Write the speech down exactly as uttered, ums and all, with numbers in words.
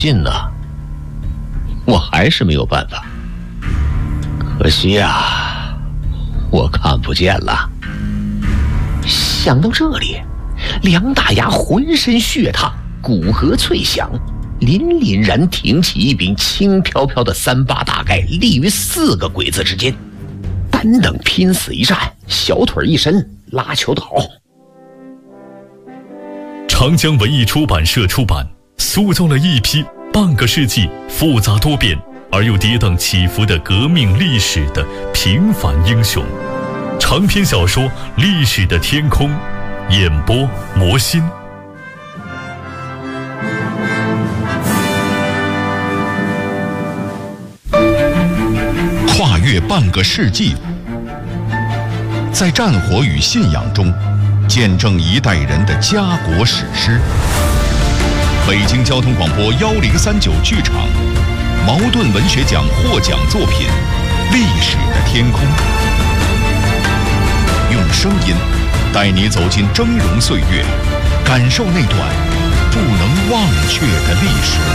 近呢，我还是没有办法。可惜啊，我看不见了。想到这里，梁大牙浑身血烫，骨骼脆响，凛凛然挺起一柄轻飘飘的三八大盖，立于四个鬼子之间。单等拼死一战，小腿一伸，拉球倒。 长江文艺出版社出版，塑造了一批半个世纪复杂多变而又跌宕起伏的革命历史的平凡英雄。长篇小说《历史的天空》，演播魔心。 跨越半个世纪，在战火与信仰中见证一代人的家国史诗。北京交通广播幺零三九剧场，茅盾文学奖获奖作品《历史的天空》，用声音带你走进峥嵘岁月，感受那段不能忘却的历史。